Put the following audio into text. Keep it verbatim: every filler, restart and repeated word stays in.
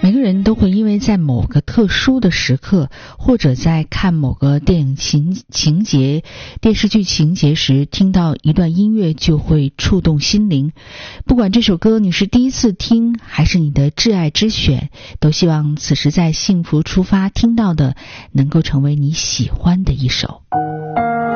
每个人都会因为在某个特殊的时刻，或者在看某个电影情情节、电视剧情节时，听到一段音乐就会触动心灵。不管这首歌你是第一次听，还是你的挚爱之选，都希望此时在幸福出发听到的，能够成为你喜欢的一首。